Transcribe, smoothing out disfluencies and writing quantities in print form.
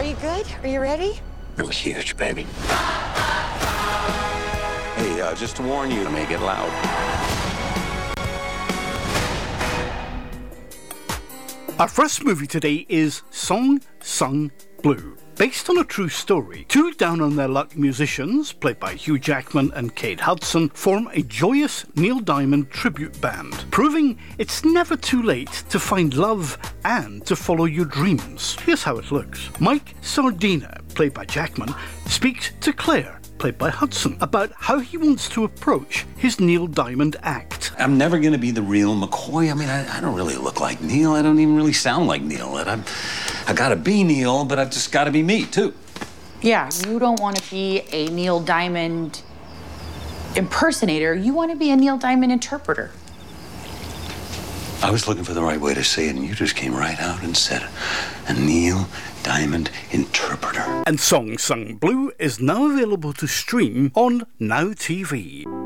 you good? Are you ready? You're huge, baby. Hey, just to warn you, to make it loud. Our first movie today is Song Sung Blue. Based on a true story, two down-on-their-luck musicians, played by Hugh Jackman and Kate Hudson, form a joyous Neil Diamond tribute band, proving it's never too late to find love and to follow your dreams. Here's how it looks. Mike Sardina, played by Jackman, speaks to Claire, played by Hudson, about how he wants to approach his Neil Diamond act. I'm never going to be the real McCoy. I mean, I don't really look like Neil. I don't even really sound like Neil. And I got to be Neil, but I've just got to be me, too. Yeah, you don't want to be a Neil Diamond impersonator. You want to be a Neil Diamond interpreter. I was looking for the right way to say it, and you just came right out and said it. A Neil Diamond interpreter. And Song Sung Blue is now available to stream on Now TV.